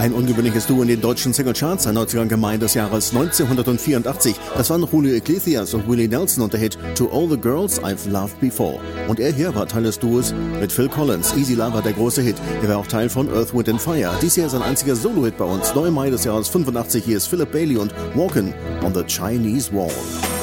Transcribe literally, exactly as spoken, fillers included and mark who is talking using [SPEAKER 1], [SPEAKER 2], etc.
[SPEAKER 1] Ein ungewöhnliches Duo in den deutschen Singlecharts, ein neunzigern Gemein des Jahres neunzehnhundertvierundachtzig. Das waren Julio Iglesias und Willie Nelson und der Hit To All the Girls I've Loved Before. Und er hier war Teil des Duos mit Phil Collins. Easy Lover, der große Hit. Er war auch Teil von Earth, Wind and Fire. Dies hier ist ein einziger Solo-Hit bei uns. neunter Mai des Jahres fünfundachtzig. Hier ist Philip Bailey und Walkin' on the Chinese Wall.